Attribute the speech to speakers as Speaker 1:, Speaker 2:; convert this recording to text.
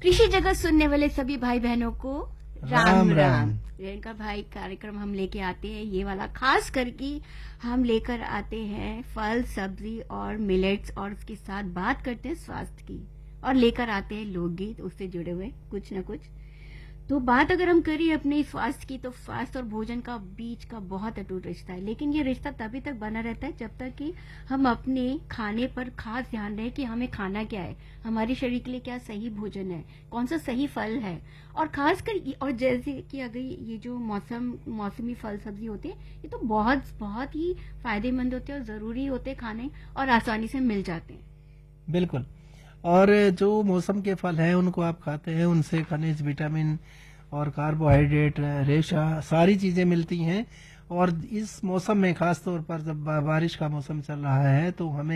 Speaker 1: कृषि जगत सुनने वाले सभी भाई बहनों को राम
Speaker 2: राम
Speaker 1: राम।
Speaker 2: राम।
Speaker 1: रेणुका भाई कार्यक्रम हम लेके आते हैं ये वाला, खास करके हम लेकर आते हैं फल सब्जी और मिलेट्स, और उसके साथ बात करते हैं स्वास्थ्य की, और लेकर आते हैं लोकगीत उससे जुड़े हुए कुछ न कुछ। तो बात अगर हम करें अपने स्वास्थ्य की, तो स्वास्थ्य और भोजन का बीच का बहुत अटूट रिश्ता है, लेकिन ये रिश्ता तभी तक बना रहता है जब तक कि हम अपने खाने पर खास ध्यान दें कि हमें खाना क्या है, हमारे शरीर के लिए क्या सही भोजन है, कौन सा सही फल है। और खासकर और जैसे कि अगर ये जो मौसमी फल सब्जी होते हैं, ये तो बहुत बहुत ही फायदेमंद होते हैं और जरूरी होते हैं खाने, और आसानी से मिल जाते हैं।
Speaker 2: बिल्कुल। और जो मौसम के फल हैं उनको आप खाते हैं, उनसे खनिज, विटामिन और कार्बोहाइड्रेट, रेशा, सारी चीजें मिलती हैं। और इस मौसम में खास तौर पर जब बारिश का मौसम चल रहा है तो हमें